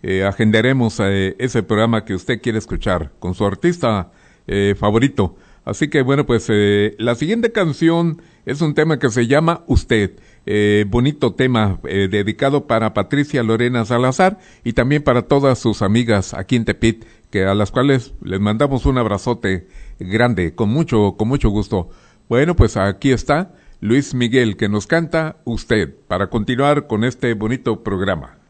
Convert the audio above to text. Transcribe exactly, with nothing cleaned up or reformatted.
eh, agendaremos eh, ese programa que usted quiere escuchar con su artista eh, favorito. Así que bueno, pues eh, la siguiente canción es un tema que se llama Usted. Eh, bonito tema eh, dedicado para Patricia Lorena Salazar y también para todas sus amigas aquí en Tepit, que a las cuales les mandamos un abrazote grande, con mucho, con mucho gusto. Bueno, pues aquí está Luis Miguel que nos canta Usted, para continuar con este bonito programa.